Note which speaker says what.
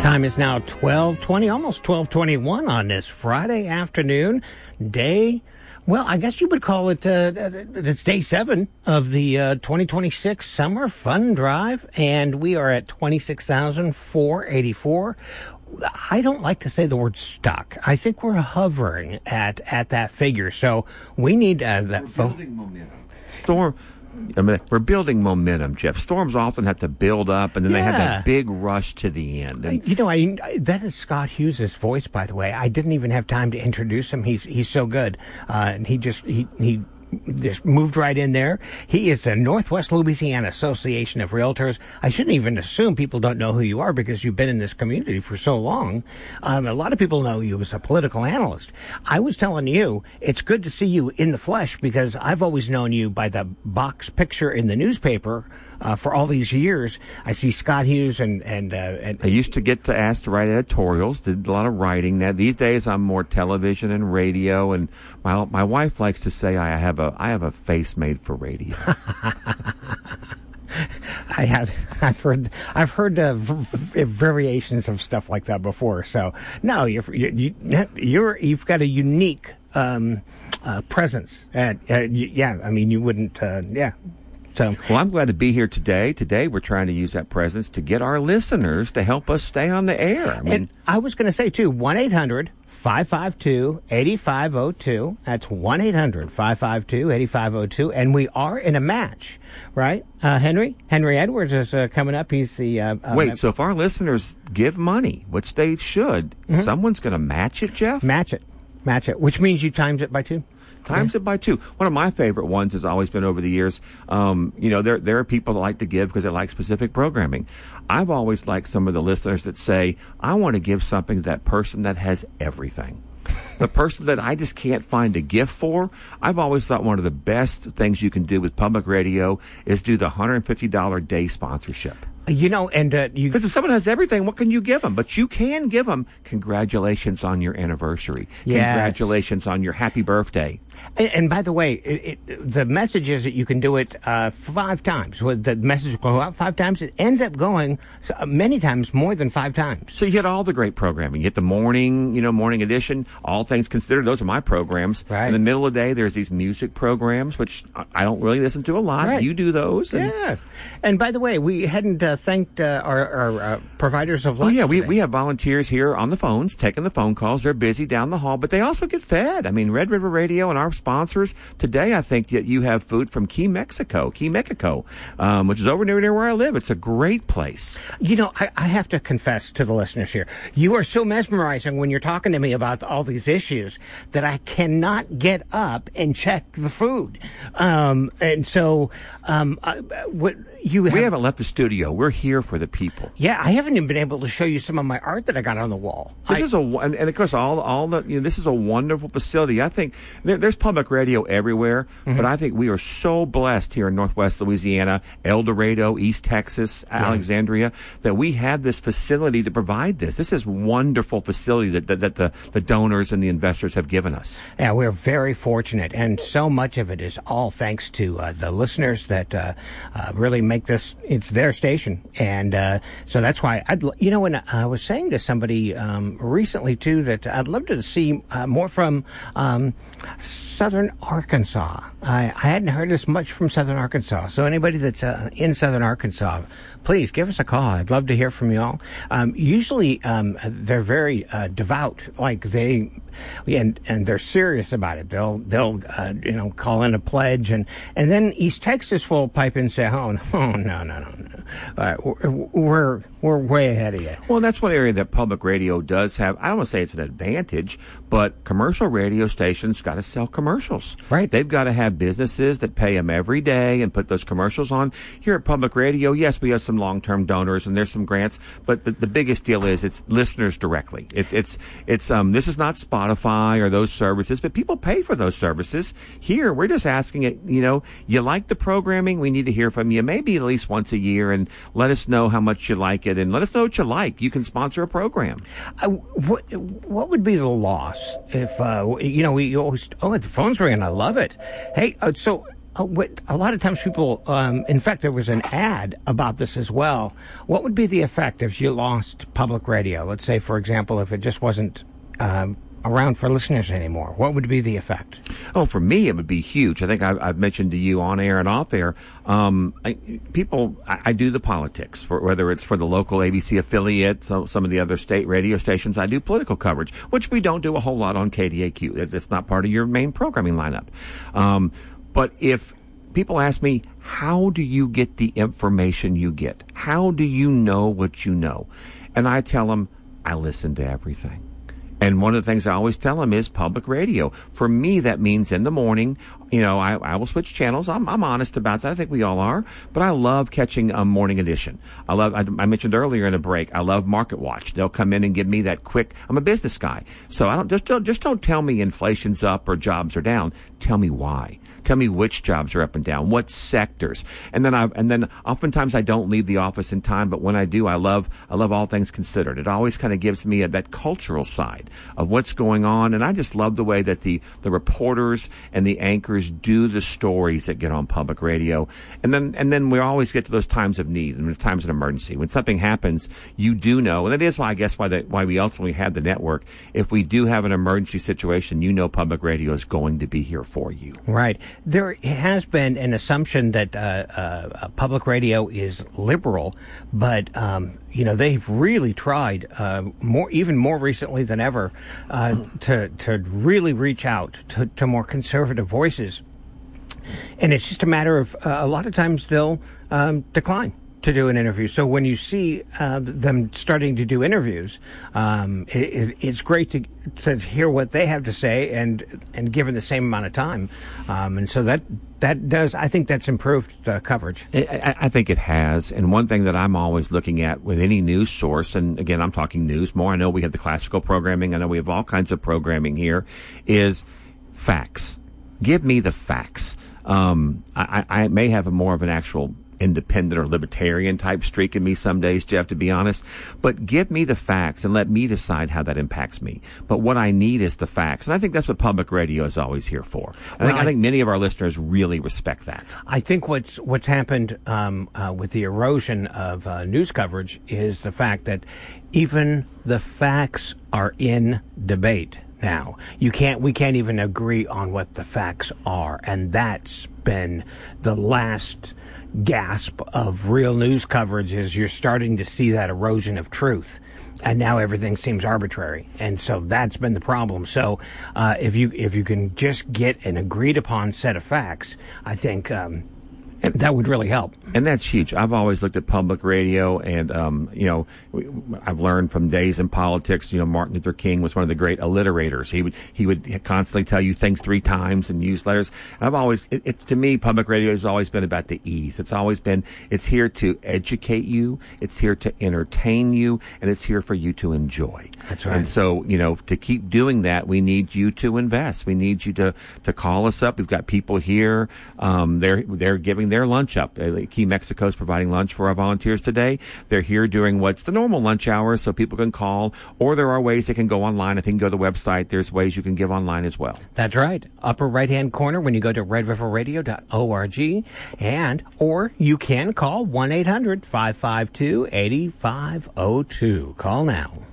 Speaker 1: Time is now 12:20, almost 12:21 on this Friday afternoon. Well, I guess you would call it, it's day 7 of the 2026 Summer Fun Drive, and we are at 26,484. I don't like to say the word stuck. I think we're hovering at that figure, so we need that
Speaker 2: building momentum. We're building momentum, Jeff. Storms often have to build up, and then they have that big rush to the end. And
Speaker 1: that is Scott Hughes' voice, by the way. I didn't even have time to introduce him. He's so good. And he just moved right in there. He is the Northwest Louisiana Association of Realtors. I shouldn't even assume people don't know who you are because you've been in this community for so long. A lot of people know you as a political analyst. I was telling you, it's good to see you in the flesh because I've always known you by the box picture in the newspaper. For all these years, I see Scott Hughes and
Speaker 2: I used to get asked to write editorials, did a lot of writing. Now these days I'm more television and radio, and my wife likes to say I have a face made for radio.
Speaker 1: I've heard variations of stuff like that before. So no, you've got a unique presence. You wouldn't. So,
Speaker 2: well, I'm glad to be here today. Today, we're trying to use that presence to get our listeners to help us stay on the air.
Speaker 1: And I was going to say, too, 1-800-552-8502. That's 1-800-552-8502. And we are in a match, right? Henry Edwards is coming up. He's the...
Speaker 2: Wait, so if our listeners give money, which they should, someone's going to match it, Jeff?
Speaker 1: Match it, which means you times it by 2.
Speaker 2: Times it by 2. One of my favorite ones has always been over the years. There are people that like to give because they like specific programming. I've always liked some of the listeners that say, I want to give something to that person that has everything. The person that I just can't find a gift for. I've always thought one of the best things you can do with public radio is do the $150 day sponsorship.
Speaker 1: Because
Speaker 2: if someone has everything, what can you give them? But you can give them congratulations on your anniversary. Yes. Congratulations on your happy birthday.
Speaker 1: And by the way, the message is that you can do it 5 times. The message will go out 5 times. It ends up going many times more than 5 times.
Speaker 2: So you get all the great programming. You get the morning edition, All Things Considered. Those are my programs.
Speaker 1: Right.
Speaker 2: In the middle of the day, there's these music programs, which I don't really listen to a lot.
Speaker 1: Right.
Speaker 2: You do those.
Speaker 1: Yeah. And by the way, we hadn't thanked our providers of lunch.
Speaker 2: Oh, yeah. We have volunteers here on the phones taking the phone calls. They're busy down the hall, but they also get fed. Red River Radio and our sponsors today, I think that you have food from Key Mexico, which is over near where I live. It's a great place.
Speaker 1: I have to confess to the listeners here, you are so mesmerizing when you're talking to me about all these issues that I cannot get up and check the food. We
Speaker 2: haven't left the studio. We're here for the people.
Speaker 1: Yeah, I haven't even been able to show you some of my art that I got on the wall.
Speaker 2: This is of course, this is a wonderful facility. I think there's public radio everywhere, but I think we are so blessed here in Northwest Louisiana, El Dorado, East Texas, Alexandria, that we have this facility to provide this. This is wonderful facility that the donors and the investors have given us.
Speaker 1: Yeah, we're very fortunate, and so much of it is all thanks to the listeners that really make this. It's their station, and so that's why when I was saying to somebody recently too that I'd love to see more from Southern Arkansas. I hadn't heard as much from Southern Arkansas, so anybody that's in Southern Arkansas, please give us a call. I'd love to hear from y'all. Usually they're very devout, like and they're serious about it. They'll call in a pledge, and then East Texas will pipe in and say, no. We're way ahead of you.
Speaker 2: Well, that's one area that public radio does have. I don't want to say it's an advantage, but commercial radio stations got to sell commercials.
Speaker 1: Right.
Speaker 2: They've got to have businesses that pay them every day and put those commercials on. Here at public radio, yes, we have some long-term donors and there's some grants, but the biggest deal is it's listeners directly. It's this is not Spotify or those services, but people pay for those services. Here, we're just asking it, you like the programming? We need to hear from you maybe at least once a year and let us know how much you like it and let us know what you like. You can sponsor a program.
Speaker 1: What would be the loss if, we always, the phone's ringing, I love it. Hey, so a lot of times people, in fact, there was an ad about this as well. What would be the effect if you lost public radio? Let's say, for example, if it just wasn't around for listeners anymore. What would be the effect?
Speaker 2: Oh, for me, it would be huge. I think I've mentioned to you on air and off air. I do the politics, whether it's for the local ABC affiliate, some of the other state radio stations. I do political coverage, which we don't do a whole lot on KDAQ. That's not part of your main programming lineup. But if people ask me, how do you get the information you get? How do you know what you know? And I tell them, I listen to everything. And one of the things I always tell them is public radio. For me, that means in the morning, I will switch channels. I'm honest about that. I think we all are. But I love catching a morning edition. I mentioned earlier in a break, I love Market Watch. They'll come in and give me that quick. I'm a business guy. So I don't tell me inflation's up or jobs are down. Tell me why. Tell me which jobs are up and down, what sectors. And then oftentimes I don't leave the office in time, but when I do, I love all things considered. It always kind of gives me that cultural side of what's going on. And I just love the way that the reporters and the anchors do the stories that get on public radio. And then we always get to those times of need and times of emergency. When something happens, you do know, and that is why I guess why we ultimately had the network. If we do have an emergency situation, public radio is going to be here for you.
Speaker 1: Right. There has been an assumption that public radio is liberal, but they've really tried even more recently than ever to really reach out to more conservative voices, and it's just a matter of a lot of times they'll decline to do an interview. So when you see them starting to do interviews, it's great to hear what they have to say and given the same amount of time. And so that does, I think that's improved coverage.
Speaker 2: I think it has. And one thing that I'm always looking at with any news source, and again, I'm talking news more. I know we have the classical programming. I know we have all kinds of programming here, is facts. Give me the facts. I may have more of an actual independent or libertarian type streak in me some days, Jeff, to be honest. But give me the facts and let me decide how that impacts me. But what I need is the facts. And I think that's what public radio is always here for. I think many of our listeners really respect that.
Speaker 1: I think what's happened with the erosion of news coverage is the fact that even the facts are in debate now. We can't even agree on what the facts are. And that's been the last gasp of real news coverage, is you're starting to see that erosion of truth, and now everything seems arbitrary, and so that's been the problem. So if you can just get an agreed upon set of facts, I think that would really help.
Speaker 2: And that's huge. I've always looked at public radio, and I've learned from days in politics. Martin Luther King was one of the great alliterators. He would constantly tell you things 3 times and use letters. And I've always, to me, public radio has always been about the ease. It's here to educate you, it's here to entertain you, and it's here for you to enjoy.
Speaker 1: That's right.
Speaker 2: And so, to keep doing that, we need you to invest. We need you to call us up. We've got people here. They're giving their lunch up. Key Mexico is providing lunch for our volunteers today. They're here during what's the normal lunch hour, so people can call, or there are ways they can go online. I think you can go to the website. There's ways you can give online as well.
Speaker 1: That's right. Upper right-hand corner when you go to redriverradio.org, or you can call 1-800-552-8502. Call now.